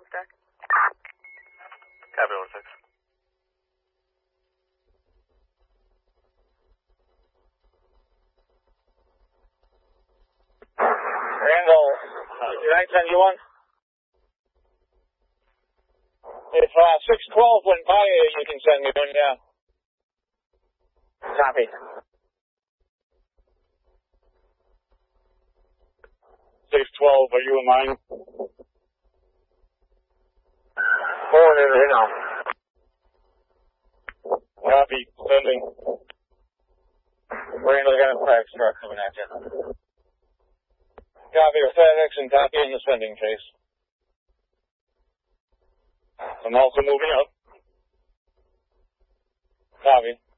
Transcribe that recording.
Vector. Copy, 6. Randall, 971. If 612 went by you can send me one, yeah. Copy. 612, are you in line? Pulling in right now. Copy, sending. Randall, got a flag truck coming at you. Copy, FedEx and copy in the sending case. I'm also moving up. Copy.